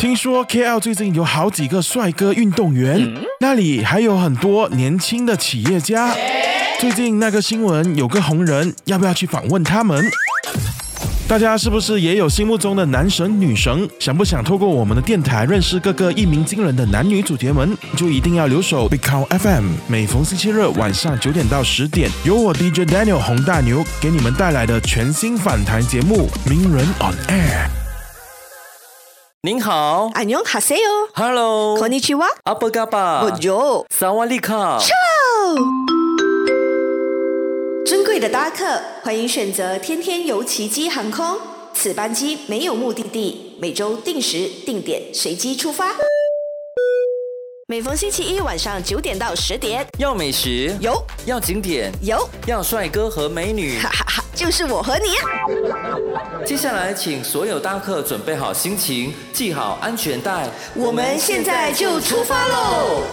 听说 KL 最近有好几个帅哥运动员，那里还有很多年轻的企业家。最近那个新闻有个红人，要不要去访问他们？大家是不是也有心目中的男神女神？想不想透过我们的电台认识各个一鸣惊人的男女主角们？就一定要留守 Big Count FM， 每逢星期日晚上9点到10点，由我 DJ Daniel 洪大牛给你们带来的全新访谈节目《名人 on Air》。 您好， 안녕하세요。 Hello， konnichiwa， apa kabar， Bonjour， Sawadee-ka。 尊贵的搭客，欢迎选择天天游奇迹航空。此班机没有目的地，每周定时定点随机出发。每逢星期一晚上9点到10点， 要美食有， 要景点有， 要帅哥和美女， 哈哈哈，就是我和你啊！ 接下来请所有搭客准备好心情，系好安全带， 我们现在就出发喽！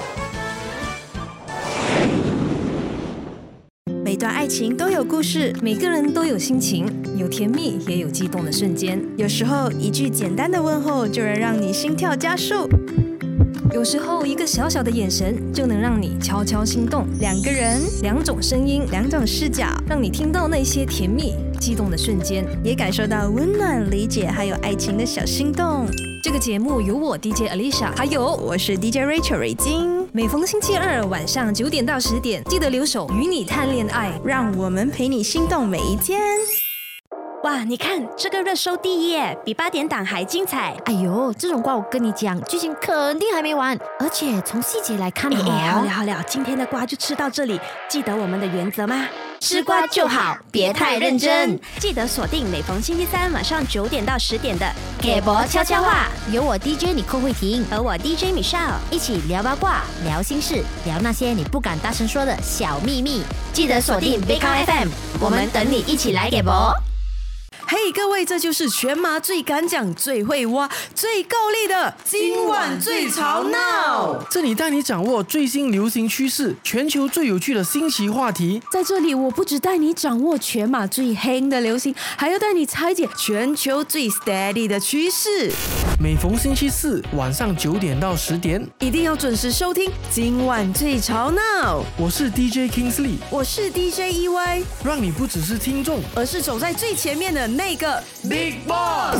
每段爱情都有故事，每个人都有心情，有甜蜜也有激动的瞬间。 有时候一句简单的问候就能让你心跳加速， 有时候一个小小的眼神就能让你悄悄心动。 两个人， 两种声音， 两种视角， 让你听到那些甜蜜激动的瞬间， 也感受到温暖、理解还有爱情的小心动。 这个节目由我 DJ Alicia， 还有我是 DJ Rachel 瑞金。 每逢星期二晚上9点到10点，记得留守与你谈恋爱， 让我们陪你心动每一天。 哇，你看这个热搜第一耶，比8点档还精彩。 哎呦，这种瓜我跟你讲，剧情肯定还没完，而且从细节来看好了，今天的瓜就吃到这里。记得我们的原则吗？吃瓜就好，别太认真。记得锁定每逢星期三晚上9点到10点的给博悄悄话， 有我 DJ 李寇慧婷和我 DJ Michelle 一起聊八卦、聊心事、聊那些你不敢大声说的小秘密。 记得锁定 Big Count FM， 我们等你一起来给博。 嘿，各位，这就是全马最敢讲、最会挖、最够力的今晚最吵闹。 这里带你掌握最新流行趋势，全球最有趣的新奇话题。 在这里，我不只带你掌握全马最黑的流行，还要带你拆解全球最 steady 的趋势。 每逢星期四晚上9点到10点， 一定要准时收听今晚最吵闹。 我是 DJ Kingsley， 我是 DJ EY， 让你不只是听众， 而是走在最前面的那个 Big Boss。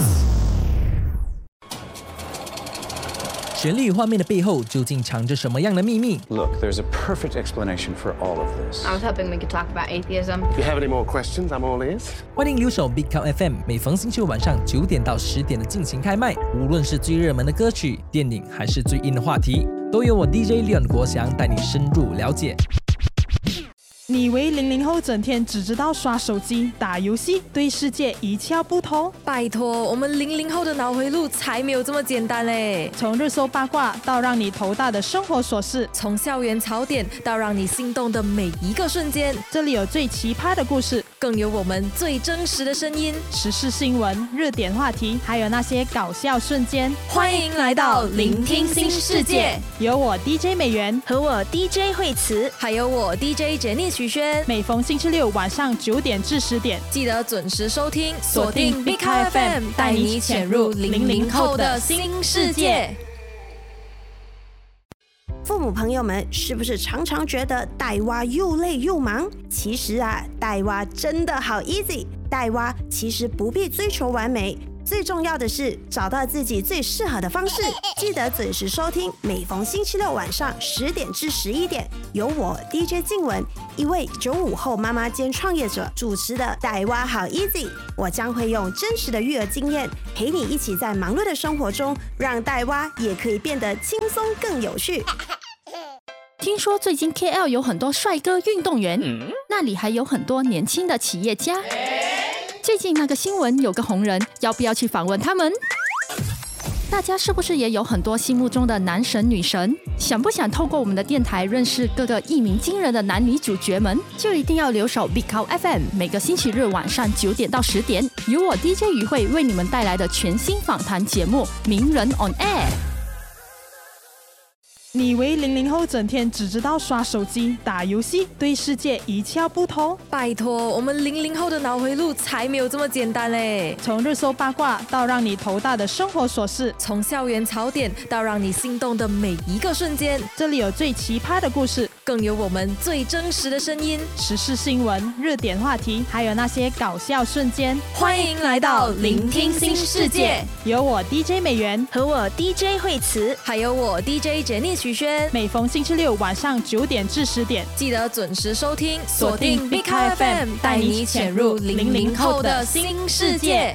绚丽画面的背后究竟藏着什么样的秘密 ？Look, there's a perfect explanation for all of this. I was hoping we could talk about atheism. If you have any more questions, I'm all ears. 欢迎留守 Big Count FM， 每逢星期五晚上9点到10点的进行开麦。无论是最热门的歌曲、电影，还是最硬的话题，都由我 DJ Leon 国祥带你深入了解。 你以为00后整天只知道刷手机、打游戏，对世界一窍不通？ 拜托，我们00后的脑回路才没有这么简单嘞！ 从热搜八卦到让你头大的生活琐事， 从校园槽点到让你心动的每一个瞬间， 这里有最奇葩的故事， 更有我们最真实的声音， 时事新闻、热点话题，还有那些搞笑瞬间。 欢迎来到聆听新世界， 有我 DJ 美元和我 DJ 惠慈， 还有我 DJ Jenny 徐轩。 每逢星期六晚上9点至10点， 记得准时收听，锁定 Big Count FM， 带你潜入00后的新世界。 父母朋友们是不是常常觉得带娃又累又忙？其实啊，带娃真的好 easy。带娃其实不必追求完美，最重要的是找到自己最适合的方式。记得准时收听，每逢星期六晚上10点至11点，由我 DJ 静雯，一位95后妈妈兼创业者主持的带娃好 easy。我将会用真实的育儿经验，陪你一起在忙碌的生活中，让带娃也可以变得轻松更有趣。 听说最近 KL 有很多帅哥运动员，那里还有很多年轻的企业家。最近那个新闻有个红人，要不要去访问他们？大家是不是也有很多心目中的男神女神？想不想透过我们的电台认识各个一鸣惊人的男女主角们？就一定要留守 Big Count FM， 每个星期日晚上9点到10点，由我 DJ 于慧为你们带来的全新访谈节目《名人 on Air》。 你以为00后整天只知道刷手机、打游戏，对世界一窍不通？ 拜托，我们00后的脑回路才没有这么简单嘞！ 从热搜八卦到让你头大的生活琐事， 从校园槽点到让你心动的每一个瞬间， 这里有最奇葩的故事， 更有我们最真实的声音， 时事新闻、热点话题，还有那些搞笑瞬间。 欢迎来到聆听新世界， 有我 DJ 美元和我 DJ 惠慈， 还有我 DJ Jenny许轩。 每逢星期六晚上9点至10点， 记得准时收听，锁定 Big Car FM， 带你潜入00后的新世界。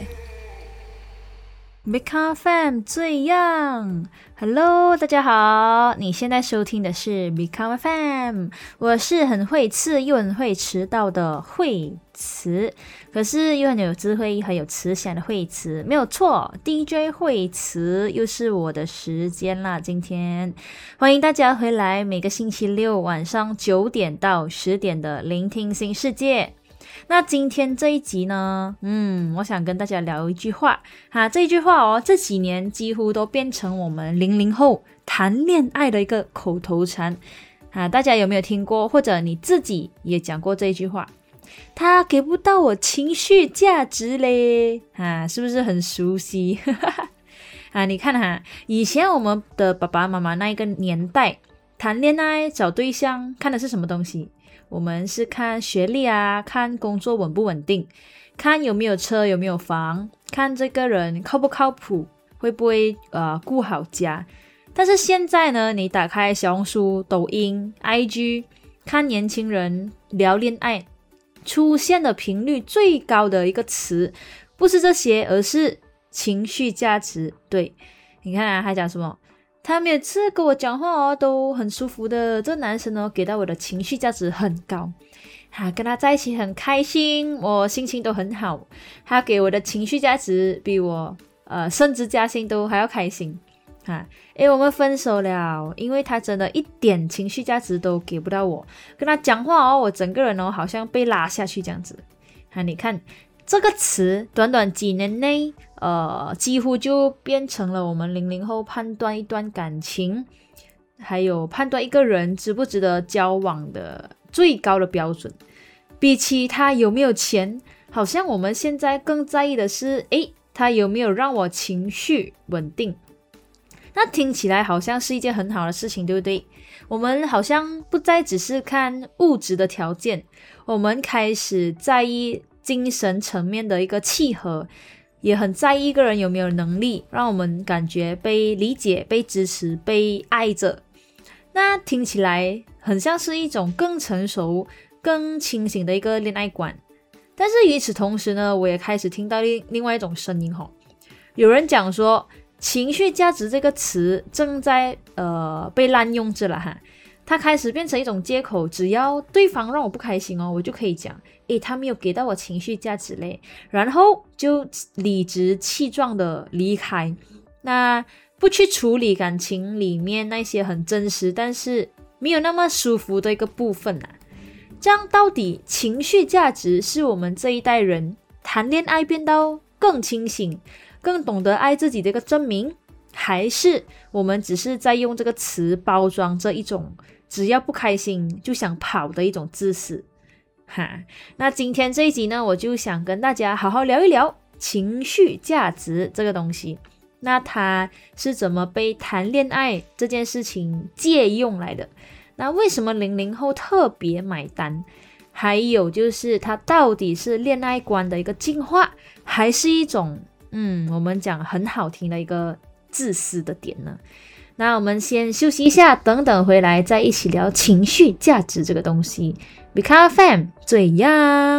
Big Car FM 最样 ，Hello， 大家好，你现在收听的是 Big Car FM， 我是很会刺又很会迟到的惠慈，可是又很有智慧很有慈祥的惠慈，没有错 ，DJ 惠慈又是我的时间啦，今天欢迎大家回来，每个星期六晚上9点到10点的聆听新世界。那今天这一集呢，我想跟大家聊一句话这一句话这几年几乎都变成我们00后谈恋爱的一个口头禅大家有没有听过，或者你自己也讲过这一句话？他给不到我情绪价值嘞是不是很熟悉？你看以前我们的爸爸妈妈那一个年代谈恋爱找对象看的是什么东西？我们是看学历看工作稳不稳定，看有没有车有没有房，看这个人靠不靠谱，会不会顾好家。但是现在呢，你打开小红书、抖音、IG， 看年轻人聊恋爱，出现的频率最高的一个词不是这些，而是情绪价值。对，你看他讲什么？他每次跟我讲话都很舒服的，这男生给到我的情绪价值很高跟他在一起很开心，我心情都很好，他给我的情绪价值比我升职加薪都还要开心我们分手了，因为他真的一点情绪价值都给不到我，跟他讲话我整个人好像被拉下去这样子你看这个词短短几年内几乎就变成了我们00后判断一段感情还有判断一个人值不值得交往的最高的标准。比起他有没有钱，好像我们现在更在意的是他有没有让我情绪稳定。那听起来好像是一件很好的事情，对不对？我们好像不再只是看物质的条件，我们开始在意精神层面的一个契合，也很在意一个人有没有能力让我们感觉被理解、被支持、被爱着。那听起来很像是一种更成熟、更清醒的一个恋爱观。但是与此同时呢，我也开始听到另外一种声音有人讲说情绪价值这个词正在被滥用着了它开始变成一种借口，只要对方让我不开心我就可以讲他没有给到我情绪价值嘞，然后就理直气壮的离开，那不去处理感情里面那些很真实但是没有那么舒服的一个部分这样到底情绪价值是我们这一代人谈恋爱变到更清醒、更懂得爱自己的一个证明，还是我们只是在用这个词包装着一种只要不开心就想跑的一种自私那今天这一集呢，我就想跟大家好好聊一聊情绪价值这个东西，那它是怎么被谈恋爱这件事情借用来的，那为什么00后特别买单，还有就是它到底是恋爱观的一个进化，还是一种我们讲很好听的一个自私的点呢？那我们先休息一下，等回来再一起聊情绪价值这个东西。Big Car FM 最样。